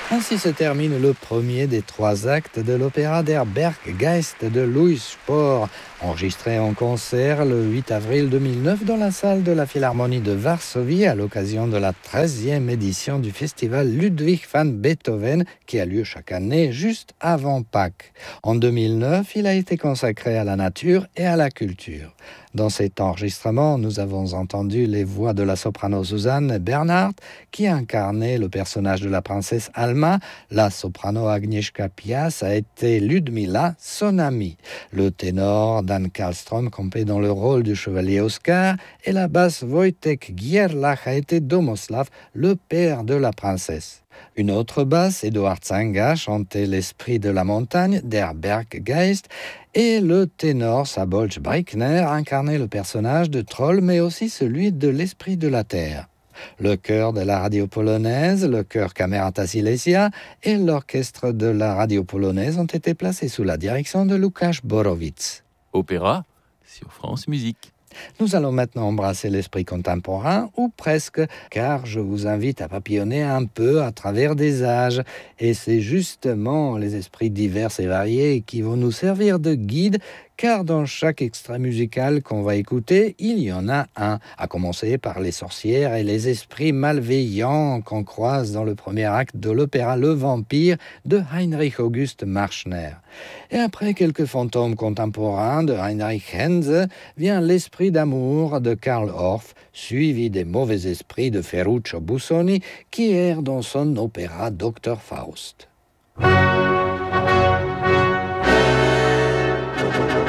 Ainsi se termine le premier des 3 actes de l'opéra Der Berggeist de Louis Spohr, enregistré en concert le 8 avril 2009 dans la salle de la Philharmonie de Varsovie à l'occasion de la 13e édition du festival Ludwig van Beethoven qui a lieu chaque année juste avant Pâques. En 2009, il a été consacré à la nature et à la culture. Dans cet enregistrement, nous avons entendu les voix de la soprano Susanne Bernhardt qui incarnait le personnage de la princesse Alma. La soprano Agnieszka Pias a été Ludmila, son amie. Le ténor Dan Karlström campait dans le rôle du chevalier Oscar et la basse Wojtek Gierlach a été Domoslav, le père de la princesse. Une autre basse, Eduard Zanga, chantait l'esprit de la montagne, Der Berggeist, et le ténor Szabolcs Brückner incarnait le personnage de Troll, mais aussi celui de l'esprit de la terre. Le chœur de la radio polonaise, le chœur Camerata Silesia et l'orchestre de la radio polonaise ont été placés sous la direction de Łukasz Borowicz. Opéra sur France Musique. Nous allons maintenant embrasser l'esprit contemporain, ou presque, car je vous invite à papillonner un peu à travers des âges. Et c'est justement les esprits divers et variés qui vont nous servir de guide, car dans chaque extrait musical qu'on va écouter, il y en a un, à commencer par les sorcières et les esprits malveillants qu'on croise dans le premier acte de l'opéra Le Vampire de Heinrich August Marschner. Et après quelques fantômes contemporains de Heinrich Henze, vient l'esprit d'amour de Karl Orff, suivi des mauvais esprits de Ferruccio Busoni, qui erre dans son opéra Dr Faust.